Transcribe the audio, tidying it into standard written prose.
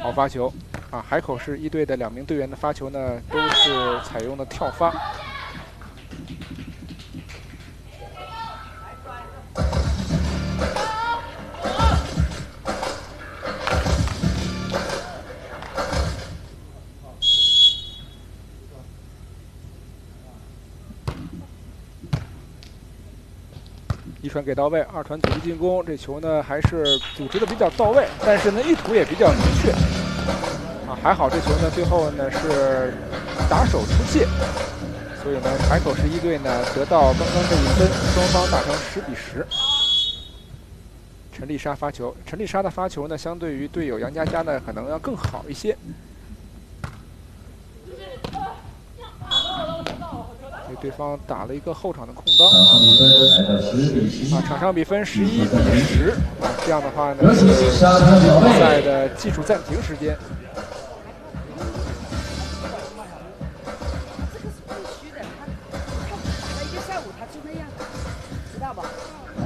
好发球啊！海口市一队的2名队员的发球呢，都是采用的跳发。一传给到位，二传组织进攻，这球呢还是组织的比较到位，但是呢意图也比较明确。啊，还好这球呢最后呢是打手出界，所以呢海口市一队呢得到刚刚这一分，双方打成10比10。陈丽莎发球，陈丽莎的发球呢相对于队友杨佳佳呢可能要更好一些。给对方打了一个后场的空当。场上比分11比10。啊，这样的话呢，比赛的技术暂停时间。 这个是必须的，他打了一个下午，他就那样，知道吧？